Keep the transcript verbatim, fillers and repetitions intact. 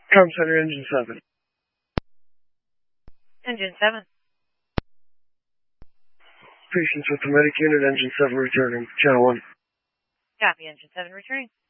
Com Center, Engine seven. Engine seven. Patients with the medic unit, Engine seven returning. Channel one. Copy, Engine seven returning.